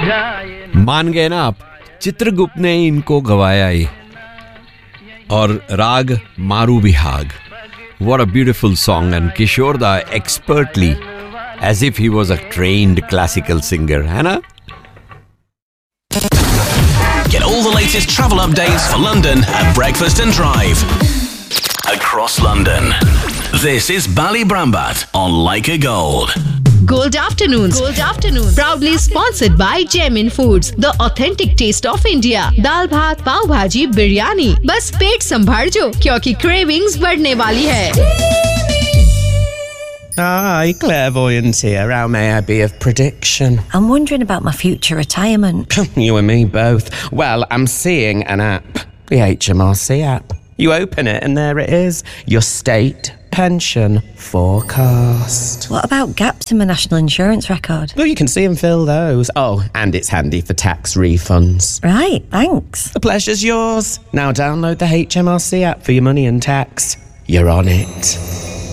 मान गए ना आप, चित्रगुप्त ने इनको गवाया ही. और राग मारू Bihag. What a beautiful song, and Kishore Da expertly, as if he was a trained classical singer, है ना? Get all the latest travel updates for London at Breakfast and Drive. Across London. This is Bally Brambat on Leica Gold. Gold Afternoons. Proudly sponsored by Gemin Foods, the authentic taste of India. दाल भात, पाव भाजी, बिरयानी. बस पेट संभाल जो, क्योंकि cravings बढ़ने वाली है. Hi, clairvoyant here. How may I be of prediction? I'm wondering about my future retirement. You and me both. Well, I'm seeing an app. The HMRC app. You open it and there it is. Your state pension forecast. What about gaps in my national insurance record? Well, you can see and fill those. Oh, and it's handy for tax refunds. Right, thanks. The pleasure's yours. Now download the HMRC app for your money and tax. You're on it.